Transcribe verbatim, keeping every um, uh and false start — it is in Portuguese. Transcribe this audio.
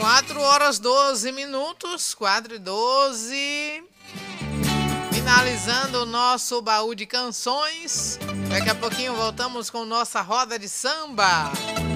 quatro horas doze minutos, quatro e doze. Finalizando o nosso baú de canções. Daqui a pouquinho voltamos com nossa roda de samba.